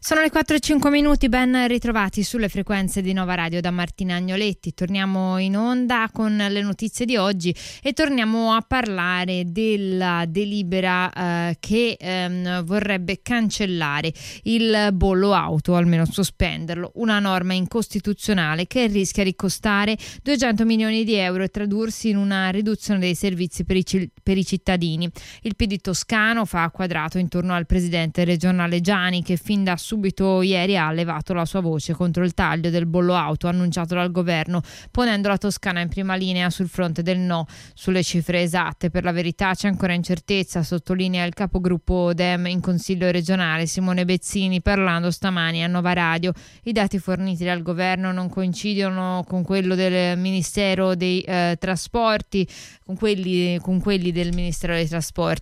Sono le 4:05, ben ritrovati sulle frequenze di Nova Radio da Martina Agnoletti. Torniamo in onda con le notizie di oggi e torniamo a parlare della delibera che vorrebbe cancellare il bollo auto, almeno sospenderlo, una norma incostituzionale che rischia di costare 200 milioni di euro e tradursi in una riduzione dei servizi per i cittadini. Il PD toscano fa quadrato intorno al presidente regionale Giani, che fin da subito ieri ha levato la sua voce contro il taglio del bollo auto annunciato dal governo, ponendo la Toscana in prima linea sul fronte del no. Sulle cifre esatte, per la verità, c'è ancora incertezza, sottolinea il capogruppo Dem in Consiglio regionale Simone Bezzini, parlando stamani a Nova Radio. I dati forniti dal governo non coincidono con quello del Ministero dei Trasporti, con quelli del Ministero dei Trasporti.